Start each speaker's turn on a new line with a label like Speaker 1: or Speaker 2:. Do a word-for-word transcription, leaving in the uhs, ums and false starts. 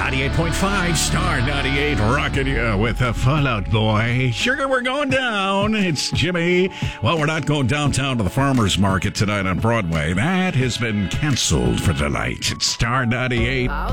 Speaker 1: ninety-eight point five Star ninety-eight, rocking you with the Fallout Boy. Sugar, we're going down. It's Jimmy. Well, we're not going downtown to the farmer's market tonight on Broadway. That has been canceled for tonight. It's Star ninety-eight.